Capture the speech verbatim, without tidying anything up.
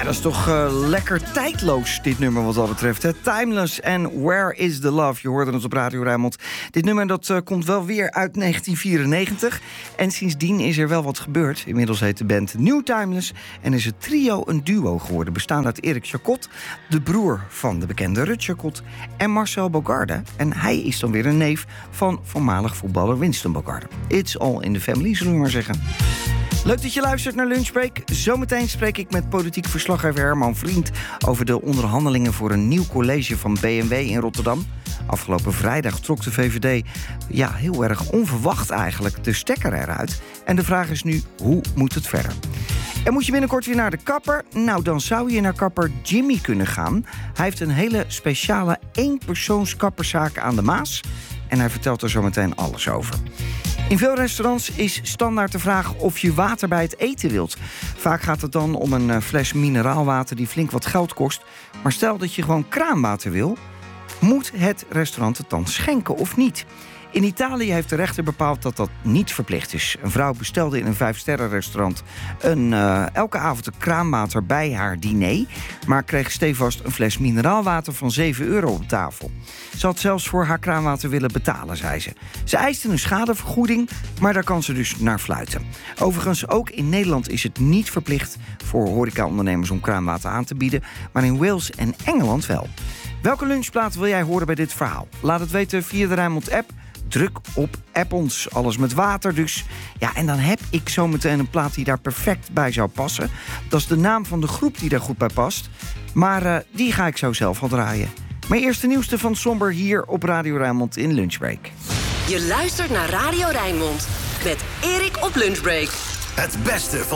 dat is toch uh, lekker tijdloos, dit nummer wat dat betreft. Hè? Timeless en Where is the Love? Je hoorde het op Radio Rijnmond. Dit nummer dat, uh, komt wel weer uit negentien vierennegentig. En sindsdien is er wel wat gebeurd. Inmiddels heet de band New Timeless. En is het trio een duo geworden. Bestaande uit Erik Chacot, de broer van de bekende Rut Chacot, en Marcel Bogarde. En hij is dan weer een neef van voormalig voetballer Winston Bogarde. It's all in the family, zullen we maar zeggen. Leuk dat je luistert naar Lunchbreak. Zometeen spreek ik met politiek verslaggever Herman Vriend over de onderhandelingen voor een nieuw college van B M W in Rotterdam. Afgelopen vrijdag trok de V V D, ja, heel erg onverwacht eigenlijk, de stekker eruit. En de vraag is nu, hoe moet het verder? En moet je binnenkort weer naar de kapper? Nou, dan zou je naar kapper Jimmy kunnen gaan. Hij heeft een hele speciale eenpersoonskapperszaak aan de Maas. En hij vertelt er zometeen alles over. In veel restaurants is standaard de vraag of je water bij het eten wilt. Vaak gaat het dan om een fles mineraalwater die flink wat geld kost. Maar stel dat je gewoon kraanwater wil, moet het restaurant het dan schenken of niet? In Italië heeft de rechter bepaald dat dat niet verplicht is. Een vrouw bestelde in een vijfsterrenrestaurant een, uh, elke avond een kraanwater bij haar diner, maar kreeg stevast een fles mineraalwater van zeven euro op tafel. Ze had zelfs voor haar kraanwater willen betalen, zei ze. Ze eiste een schadevergoeding, maar daar kan ze dus naar fluiten. Overigens, ook in Nederland is het niet verplicht voor horecaondernemers om kraanwater aan te bieden, maar in Wales en Engeland wel. Welke lunchplaat wil jij horen bij dit verhaal? Laat het weten via de Rijnmond-app. Druk op app ons, alles met water dus. Ja, en dan heb ik zometeen een plaat die daar perfect bij zou passen. Dat is de naam van de groep die daar goed bij past. Maar uh, die ga ik zo zelf al draaien. Maar eerst de nieuwste van Somber hier op Radio Rijnmond in Lunchbreak. Je luistert naar Radio Rijnmond met Erik op Lunchbreak. Het beste van